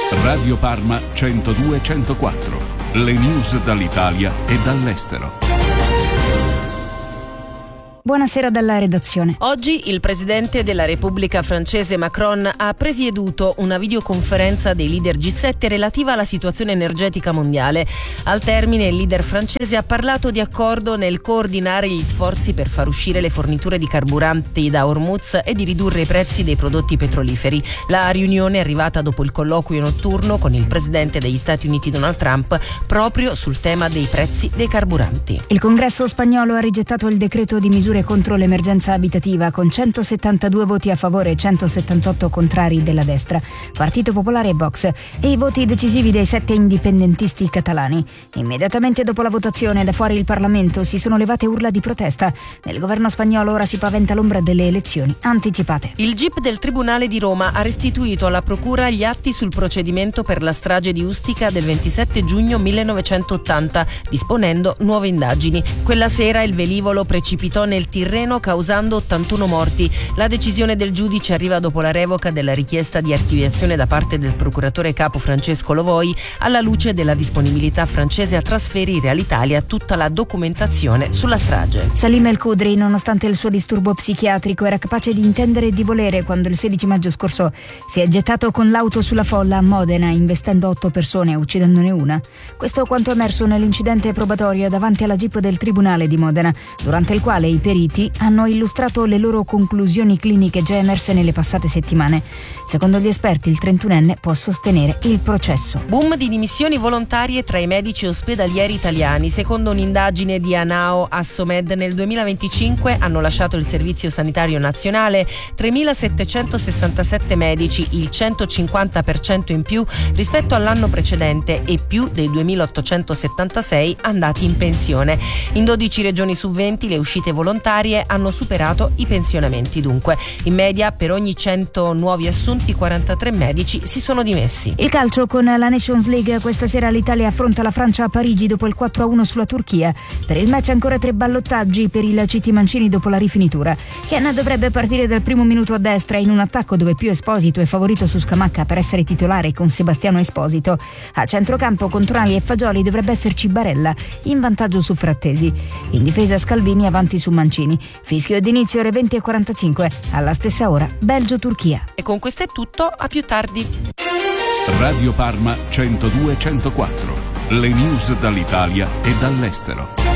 Radio Parma 102-104. Le news dall'Italia e dall'estero. Buonasera dalla redazione. Oggi il presidente della Repubblica francese Macron ha presieduto una videoconferenza dei leader G7 relativa alla situazione energetica mondiale. Al termine il leader francese ha parlato di accordo nel coordinare gli sforzi per far uscire le forniture di carburanti da Hormuz e di ridurre i prezzi dei prodotti petroliferi. La riunione è arrivata dopo il colloquio notturno con il presidente degli Stati Uniti Donald Trump proprio sul tema dei prezzi dei carburanti. Il Congresso spagnolo ha rigettato il decreto di misure contro l'emergenza abitativa con 172 voti a favore e 178 contrari della destra, Partito Popolare e Vox, e i voti decisivi dei 7 indipendentisti catalani. Immediatamente dopo la votazione da fuori il Parlamento si sono levate urla di protesta. Nel governo spagnolo ora si paventa l'ombra delle elezioni anticipate. Il GIP del Tribunale di Roma ha restituito alla Procura gli atti sul procedimento per la strage di Ustica del 27 giugno 1980, disponendo nuove indagini. Quella sera il velivolo precipitò nel Tirreno causando 81 morti. La decisione del giudice arriva dopo la revoca della richiesta di archiviazione da parte del procuratore capo Francesco Lovoi, alla luce della disponibilità francese a trasferire all'Italia tutta la documentazione sulla strage. Salim El Khudri, nonostante il suo disturbo psichiatrico, era capace di intendere e di volere quando il 16 maggio scorso si è gettato con l'auto sulla folla a Modena, investendo 8 persone e uccidendone una. Questo quanto emerso nell'incidente probatorio davanti alla GIP del Tribunale di Modena, durante il quale i periti hanno illustrato le loro conclusioni cliniche già emerse nelle passate settimane. Secondo gli esperti, il 31enne può sostenere il processo. Boom di dimissioni volontarie tra i medici ospedalieri italiani. Secondo un'indagine di Anao Assomed, nel 2025 hanno lasciato il Servizio Sanitario Nazionale 3.767 medici, il 150% in più rispetto all'anno precedente e più dei 2.876 andati in pensione. In 12 regioni su 20 le uscite volontarie hanno superato i pensionamenti. Dunque, in media per ogni 100 nuovi assunti 43 medici si sono dimessi. Il calcio con la Nations League. Questa sera l'Italia affronta la Francia a Parigi dopo il 4-1 sulla Turchia. Per il match ancora 3 ballottaggi per il CT Mancini dopo la rifinitura. Ken dovrebbe partire dal primo minuto a destra in un attacco dove più Esposito è favorito su Scamacca per essere titolare con Sebastiano Esposito. A centrocampo con Tonali e Fagioli dovrebbe esserci Barella in vantaggio su Frattesi. In difesa Scalvini avanti su Mancini. Fischio d'inizio ore 20:45. Alla stessa ora Belgio-Turchia. E con questo è tutto, a più tardi. Radio Parma 102-104. Le news dall'Italia e dall'estero.